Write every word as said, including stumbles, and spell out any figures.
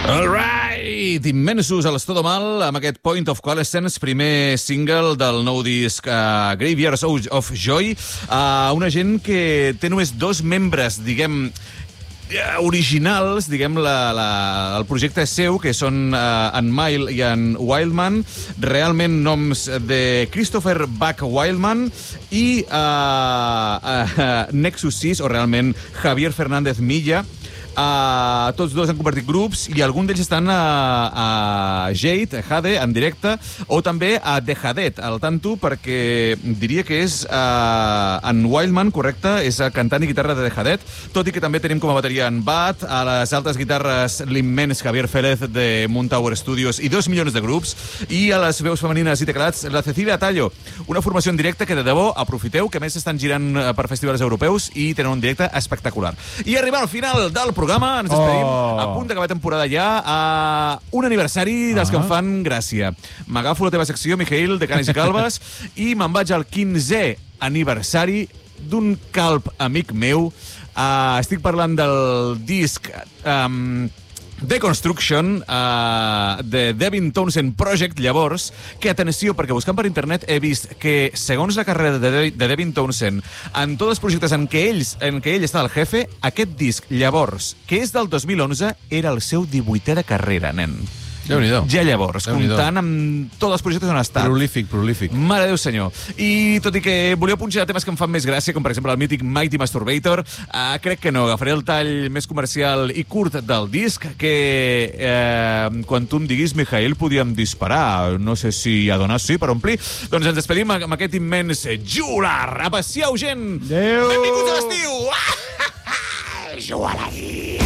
All right, immensos a l'Estó Mal amb aquest Point of Coalescence, primer single del nou disc uh, Graveyards of Joy. Uh, una gent que té només dos membres, diguem, originals, diguem, la, la, el projecte és seu, que són uh, en Mile i en Wildman, realment noms de Christopher Buck Wildman i uh, uh, Nexus sis, o realment Javier Fernández Milla. Uh, tots dos han convertit grups i alguns d'ells estan a, a Jade, a Jade, en directe, o també a The Hadet, al tanto, perquè diria que és uh, en Wildman, correcte, és el cantant i guitarra de The Hadet, tot i que també tenim com a bateria en Bat, a les altres guitarres l'immens Javier Férez de Moon Tower Studios i dos milions de grups, i a les veus femenines i teclats la Cecilia Tallo, una formació en directe que de debò aprofiteu, que a més estan girant per festivals europeus i tenen un directe espectacular. I arribar al final del programa programa, ens despedim, oh. a punt d'acabar temporada ja, a un aniversari dels uh -huh. que em fan gràcia. M'agafo la teva secció, Mijail, de Canes i Calbes, i me'n vaig al quinzè aniversari d'un calb amic meu. Uh, estic parlant del disc Um, Deconstruction, uh, de Devin Townsend Project, llavors, que, atenció, perquè buscant per internet he vist que, segons la carrera de, De de Devin Townsend, en tots els projectes en què, ells, en què ell està el jefe, aquest disc, llavors, que és del dos mil onze, era el seu divuitè de carrera, nen. Déu-n'hi-do. Ja llavors, Déu-n'hi-do. comptant amb tots els projectes on ha estat. Prolífic, prolífic. Mare Déu senyor. I tot i que volíeu punxar temes que em fan més gràcia, com per exemple el mític Mighty Masturbator, uh, crec que no, agafaré el tall més comercial i curt del disc, que eh, quan tu em diguis, Mijail, podíem disparar. No sé si ha donat sí per omplir. Doncs ens despedim amb aquest immens Jugular. Apassiau, gent! Adéu! Benvinguts a l'estiu! Jugular!